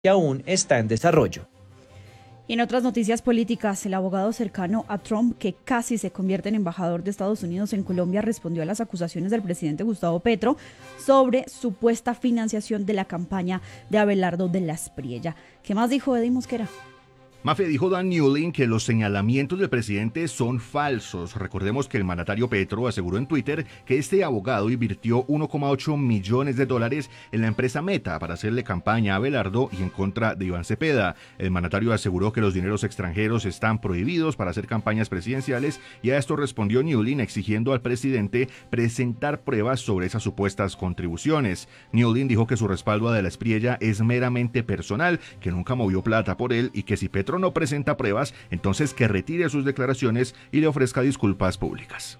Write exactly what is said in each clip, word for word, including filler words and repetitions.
que aún está en desarrollo. Y en otras noticias políticas, el abogado cercano a Trump, que casi se convierte en embajador de Estados Unidos en Colombia, respondió a las acusaciones del presidente Gustavo Petro sobre supuesta financiación de la campaña de Abelardo de la Espriella. ¿Qué más dijo Eddie Mosquera? Mafe, dijo Dan Newlin que los señalamientos del presidente son falsos. Recordemos que el mandatario Petro aseguró en Twitter que este abogado invirtió uno coma ocho millones de dólares en la empresa Meta para hacerle campaña a Abelardo y en contra de Iván Cepeda. El mandatario aseguró que los dineros extranjeros están prohibidos para hacer campañas presidenciales y a esto respondió Newlin exigiendo al presidente presentar pruebas sobre esas supuestas contribuciones. Newlin dijo que su respaldo a de la Espriella es meramente personal, que nunca movió plata por él y que si Petro no presenta pruebas, entonces que retire sus declaraciones y le ofrezca disculpas públicas.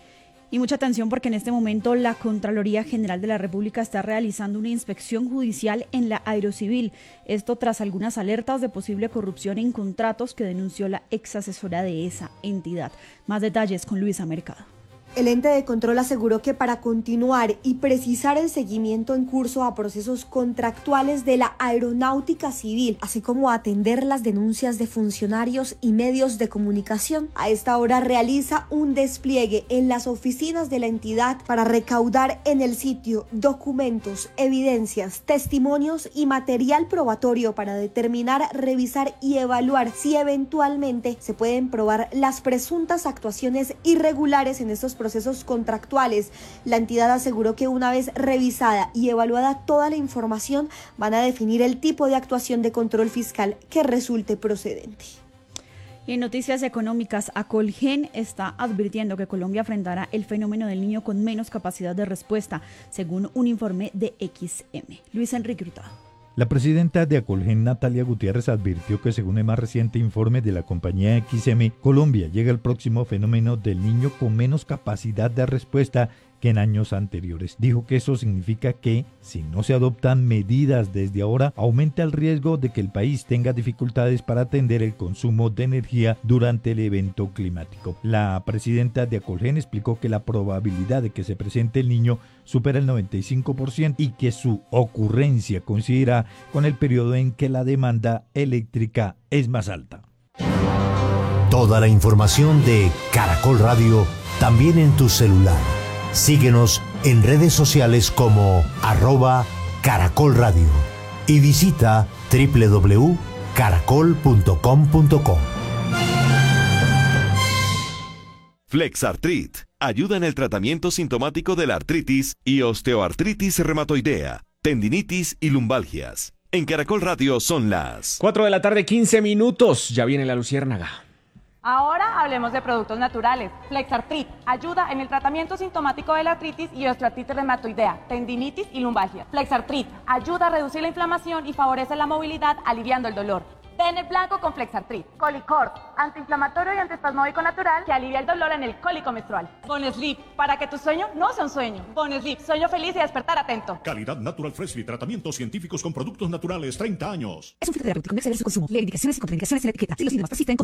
Y mucha atención porque en este momento la Contraloría General de la República está realizando una inspección judicial en la Aerocivil. Esto tras algunas alertas de posible corrupción en contratos que denunció la ex asesora de esa entidad. Más detalles con Luisa Mercado. El ente de control aseguró que para continuar y precisar el seguimiento en curso a procesos contractuales de la aeronáutica civil, así como atender las denuncias de funcionarios y medios de comunicación, a esta hora realiza un despliegue en las oficinas de la entidad para recaudar en el sitio documentos, evidencias, testimonios y material probatorio para determinar, revisar y evaluar si eventualmente se pueden probar las presuntas actuaciones irregulares en estos procesos procesos contractuales. La entidad aseguró que una vez revisada y evaluada toda la información, van a definir el tipo de actuación de control fiscal que resulte procedente. Y en noticias económicas, Acolgen está advirtiendo que Colombia enfrentará el fenómeno del niño con menos capacidad de respuesta, según un informe de X M. Luis Enrique Hurtado. La presidenta de Acolgen, Natalia Gutiérrez, advirtió que según el más reciente informe de la compañía X M, Colombia llega al próximo fenómeno del niño con menos capacidad de respuesta que en años anteriores. Dijo que eso significa que, si no se adoptan medidas desde ahora, aumenta el riesgo de que el país tenga dificultades para atender el consumo de energía durante el evento climático. La presidenta de Acolgen explicó que la probabilidad de que se presente el niño supera el noventa y cinco por ciento y que su ocurrencia coincidirá con el periodo en que la demanda eléctrica es más alta. Toda la información de Caracol Radio también en tu celular. Síguenos en redes sociales como arroba Caracol Radio y visita doble u doble u doble u punto caracol punto com punto co. Flexartrit ayuda en el tratamiento sintomático de la artritis y osteoartritis reumatoidea, tendinitis y lumbalgias. En Caracol Radio son las cuatro de la tarde, quince minutos. Ya viene la luciérnaga. Ahora hablemos de productos naturales. Flexartrit ayuda en el tratamiento sintomático de la artritis y osteoartritis reumatoidea, tendinitis y lumbalgia. Flexartrit ayuda a reducir la inflamación y favorece la movilidad, aliviando el dolor. Ten el blanco con Flexartrit. Colicor, antiinflamatorio y antiespasmódico natural que alivia el dolor en el cólico menstrual. Bonesleep, para que tu sueño no sea un sueño. Bonesleep, sueño feliz y despertar atento. Calidad Natural Freshly, tratamientos científicos con productos naturales, treinta años. Es un filtro terapéutico, no exceder su consumo. Lee indicaciones y contraindicaciones en la etiqueta. Si los síntomas persisten,